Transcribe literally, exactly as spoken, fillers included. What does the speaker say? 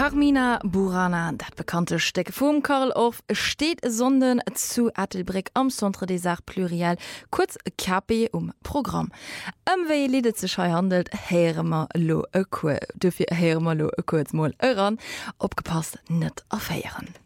Carmina Burana, dat bekannte Stecke vum Karl of steht sonden zu Ettelbreck am Centre des Arts Pluriel, kurz K P um Programm. Ëmwéi Liede ze schei handelt, heremer lo e Kur. Dufir heremer lo e kurz moll euren, opgepasst net aféieren.